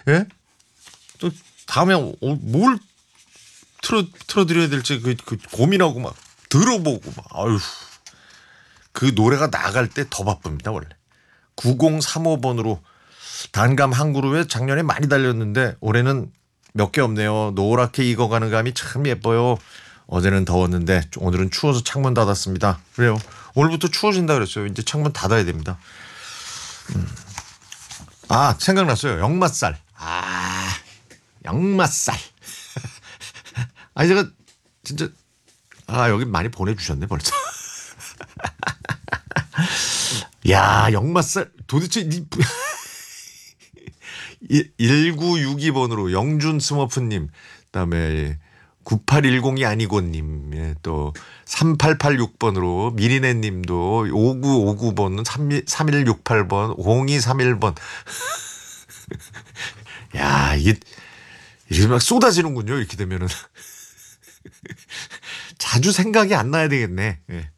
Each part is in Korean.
예? 또 다음에 뭘 틀어드려야 될지 그 고민하고 막 들어보고 막 아유 그 노래가 나갈 때 더 바쁩니다 원래. 9035번으로 단감 한 그루에 작년에 많이 달렸는데 올해는 몇 개 없네요. 노랗게 익어가는 감이 참 예뻐요. 어제는 더웠는데 오늘은 추워서 창문 닫았습니다. 그래요. 오늘부터 추워진다 그랬어요. 이제 창문 닫아야 됩니다. 아 생각났어요. 역맛살. 아 역맛살. 아니 제가 진짜 여기 많이 보내주셨네 벌써. 야 역맛살 도대체 1962번으로 영준 스머프님 그다음에 9810이 아니고님 예, 또 3886번으로 미리네님도 5959번 3168번 0231번 야 이게 막 쏟아지는군요 이렇게 되면은 자주 생각이 안 나야 되겠네. 예.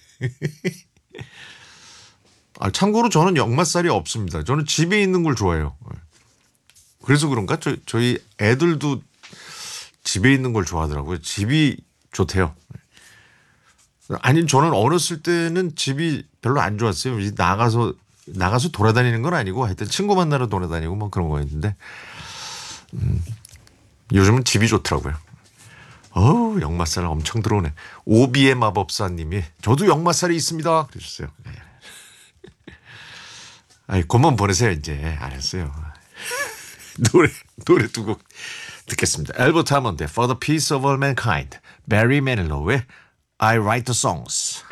참고로 저는 역맛살이 없습니다. 저는 집에 있는 걸 좋아해요. 그래서 그런가 저희 애들도 집에 있는 걸 좋아하더라고요. 집이 좋대요. 아니 저는 어렸을 때는 집이 별로 안 좋았어요. 나가서 돌아다니는 건 아니고 하여튼 친구 만나러 돌아다니고 뭐 그런 거였는데 요즘은 집이 좋더라고요. 역맛살 엄청 들어오네. 오비의 마법사님이 저도 역맛살이 있습니다. 그러셨어요. 아니 그만 보내세요 이제. 알았어요. 노래 두 곡 듣겠습니다. 엘버트 하몬드의 For the Peace of All Mankind, 베리 매닐로우의 I Write the Songs.